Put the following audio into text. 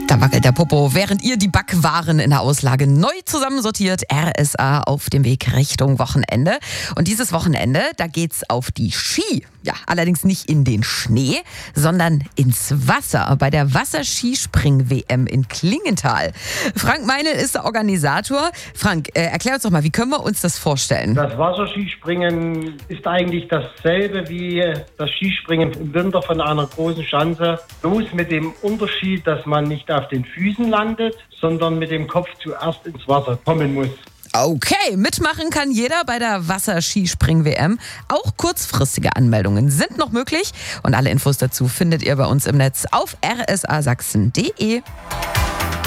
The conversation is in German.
Da wackelt der Popo, während ihr die Backwaren in der Auslage neu zusammensortiert. RSA auf dem Weg Richtung Wochenende. Und dieses Wochenende, da geht's auf die Ski. Ja, allerdings nicht in den Schnee, sondern ins Wasser. Bei der Wasserskispring-WM in Klingenthal. Frank Meinl ist der Organisator. Frank, erklär uns doch mal, wie können wir uns das vorstellen? Das Wasserskispringen ist eigentlich dasselbe wie das Skispringen im Winter von einer großen Schanze. Bloß mit dem Unterschied, dass man nicht auf den Füßen landet, sondern mit dem Kopf zuerst ins Wasser kommen muss. Okay, mitmachen kann jeder bei der Wasserskispring-WM. Auch kurzfristige Anmeldungen sind noch möglich. Und alle Infos dazu findet ihr bei uns im Netz auf rsasachsen.de.